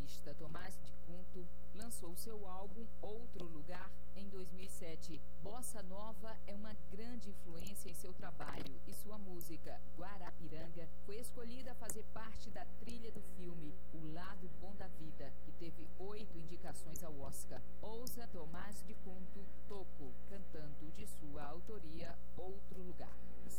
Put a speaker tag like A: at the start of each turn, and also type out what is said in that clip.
A: guitarrista Tomás de Cunto lançou seu álbum Outro Lugar em 2007. Bossa Nova é uma grande influência em seu trabalho e sua música, Guarapiranga, foi escolhida a fazer parte da trilha do